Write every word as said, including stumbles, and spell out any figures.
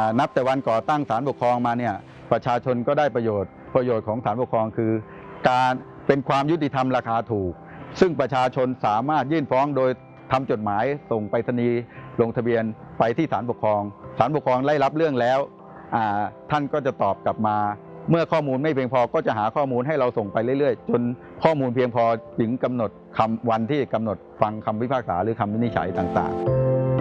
นับแต่วันก่อตั้งศาลปกครองมาเนี่ยประชาชนก็ได้ประโยชน์ประโยชน์ของศาลปกครองคือการเป็นความยุติธรรมราคาถูกซึ่งประชาชนสามารถยื่นฟ้องโดยทำจดหมายส่งไปรษณีย์ลงทะเบียนไปที่ศาลปกครองศาลปกครองได้รับเรื่องแล้วท่านก็จะตอบกลับมาเมื่อข้อมูลไม่เพียงพอก็จะหาข้อมูลให้เราส่งไปเรื่อยๆจนข้อมูลเพียงพอถึงกำหนดคำวันที่กำหนดฟังคำพิพากษาหรือคำวินิจฉัยต่างๆ